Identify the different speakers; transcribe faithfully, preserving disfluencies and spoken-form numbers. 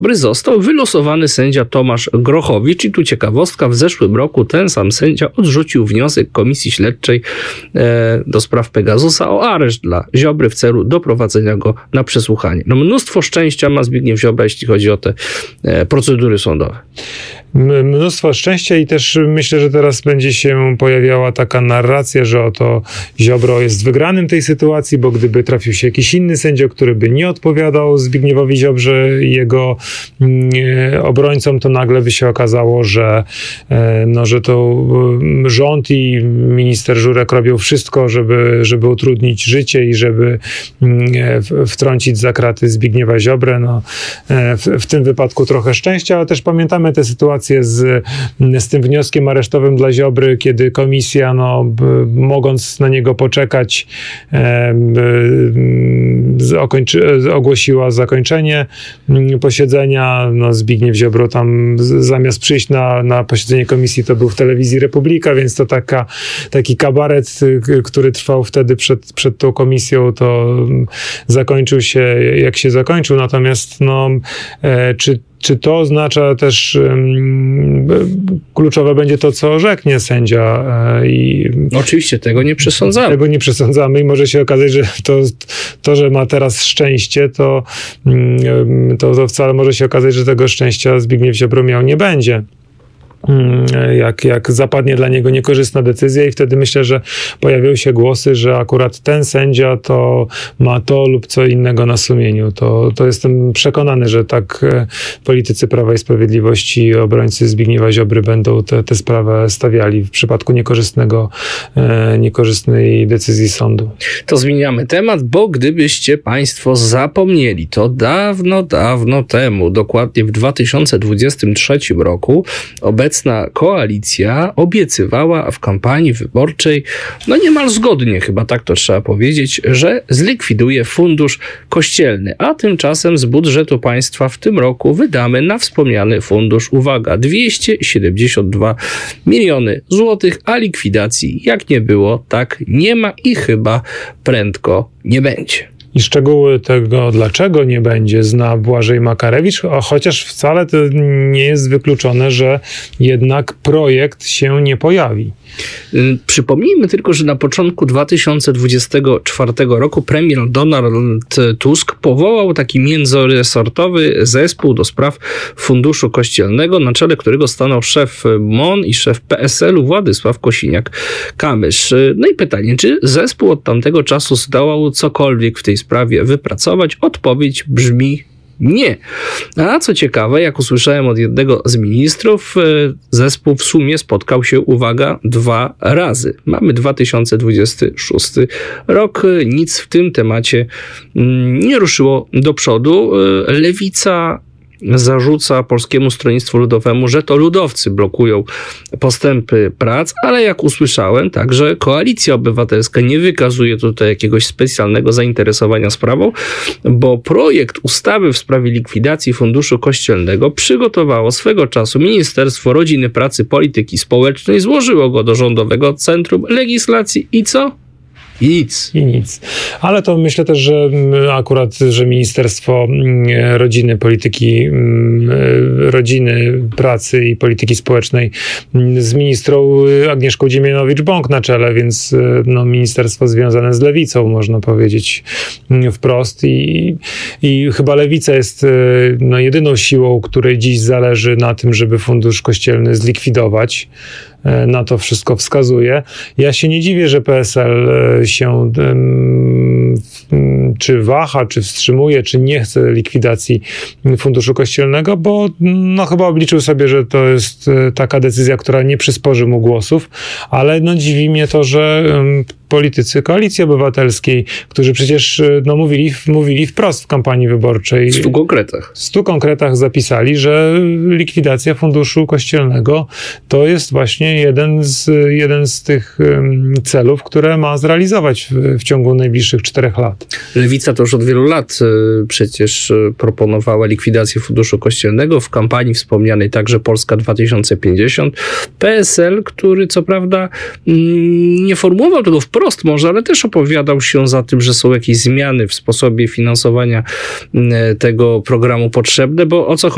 Speaker 1: został wylosowany sędzia Tomasz Grochowicz i tu ciekawostka, w zeszłym roku ten sam sędzia odrzucił wniosek Komisji Śledczej e, do spraw Pegasusa o areszt dla Ziobry w celu doprowadzenia go na przesłuchanie. No mnóstwo szczęścia ma Zbigniew Ziobra, jeśli chodzi o te e, procedury sądowe.
Speaker 2: Mnóstwo szczęścia i też myślę, że teraz będzie się pojawiała taka narracja, że oto Ziobro jest wygranym tej sytuacji, bo gdyby trafił się jakiś inny sędzia, który by nie odpowiadał Zbigniewowi Ziobrze i jego e, obrońcom, to nagle by się okazało, że, e, no, że to rząd i minister Żurek robią wszystko, żeby, żeby utrudnić życie i żeby e, wtrącić za kraty Zbigniewa Ziobrę. No, e, w, w tym wypadku trochę szczęścia, ale też pamiętamy tę sytuację z, z tym wnioskiem aresztowym dla Ziobry, kiedy komisja, no, b, mogąc na niego poczekać, e, b, okończy, ogłosiła zakończenie posiedzenia. No, Zbigniew Ziobro tam z, zamiast przyjść na, na posiedzenie komisji, to był w telewizji Republika, więc to taka, taki kabaret, który trwał wtedy przed, przed tą komisją, to zakończył się jak się zakończył. Natomiast no, e, czy Czy to oznacza też um, kluczowe będzie to, co orzeknie sędzia? E, i
Speaker 1: no oczywiście, tego nie przesądzamy.
Speaker 2: Tego nie przesądzamy i może się okazać, że to, to że ma teraz szczęście, to, um, to, to wcale może się okazać, że tego szczęścia Zbigniew Ziobro miał nie będzie. Jak, jak zapadnie dla niego niekorzystna decyzja i wtedy myślę, że pojawią się głosy, że akurat ten sędzia to ma to lub co innego na sumieniu. To, to jestem przekonany, że tak politycy Prawa i Sprawiedliwości i obrońcy Zbigniewa Ziobry będą tę sprawę stawiali w przypadku niekorzystnego, niekorzystnej decyzji sądu.
Speaker 1: To zmieniamy temat, bo gdybyście państwo zapomnieli, to dawno, dawno temu, dokładnie w dwa tysiące dwudziestym trzecim roku, obecnie Obecna koalicja obiecywała w kampanii wyborczej, no niemal zgodnie, chyba tak to trzeba powiedzieć, że zlikwiduje fundusz kościelny, a tymczasem z budżetu państwa w tym roku wydamy na wspomniany fundusz, uwaga, dwieście siedemdziesiąt dwa miliony złotych, a likwidacji jak nie było, tak nie ma i chyba prędko nie będzie.
Speaker 2: I szczegóły tego, dlaczego nie będzie, zna Błażej Makarewicz, a chociaż wcale to nie jest wykluczone, że jednak projekt się nie pojawi.
Speaker 1: Przypomnijmy tylko, że na początku dwa tysiące dwudziestego czwartego roku premier Donald Tusk powołał taki międzyresortowy zespół do spraw Funduszu Kościelnego, na czele którego stanął szef M O N i szef P S L u Władysław Kosiniak-Kamysz. No i pytanie, czy zespół od tamtego czasu zdołał cokolwiek w tej sprawie wypracować? Odpowiedź brzmi nie. A co ciekawe, jak usłyszałem od jednego z ministrów, zespół w sumie spotkał się, uwaga, dwa razy. Mamy dwa tysiące dwudziesty szósty rok, nic w tym temacie nie ruszyło do przodu. Lewica zarzuca Polskiemu Stronnictwu Ludowemu, że to ludowcy blokują postępy prac, ale jak usłyszałem, także Koalicja Obywatelska nie wykazuje tutaj jakiegoś specjalnego zainteresowania sprawą, bo projekt ustawy w sprawie likwidacji Funduszu Kościelnego przygotowało swego czasu Ministerstwo Rodziny, Pracy, Polityki Społecznej, złożyło go do Rządowego Centrum Legislacji i co? I nic.
Speaker 2: I nic. Ale to myślę też, że akurat, że Ministerstwo Rodziny, Polityki Rodziny, Pracy i Polityki Społecznej z ministrą Agnieszką Dziemianowicz-Bąk na czele, więc no, ministerstwo związane z lewicą, można powiedzieć wprost. I, i chyba lewica jest no, jedyną siłą, której dziś zależy na tym, żeby Fundusz Kościelny zlikwidować. Na to wszystko wskazuje. Ja się nie dziwię, że P S L się czy waha, czy wstrzymuje, czy nie chce likwidacji Funduszu Kościelnego, bo no chyba obliczył sobie, że to jest taka decyzja, która nie przysporzy mu głosów, ale no dziwi mnie to, że politycy Koalicji Obywatelskiej, którzy przecież no, mówili, mówili wprost w kampanii wyborczej.
Speaker 1: W stu konkretach.
Speaker 2: W stu konkretach zapisali, że likwidacja Funduszu Kościelnego to jest właśnie jeden z, jeden z tych um, celów, które ma zrealizować w, w ciągu najbliższych czterech lat.
Speaker 1: Lewica to już od wielu lat y, przecież y, proponowała likwidację Funduszu Kościelnego. W kampanii wspomnianej także Polska dwa tysiące pięćdziesiąt. P S L, który co prawda y, nie formułował tego wprost może, ale też opowiadał się za tym, że są jakieś zmiany w sposobie finansowania y, tego programu potrzebne, bo o co chodzi?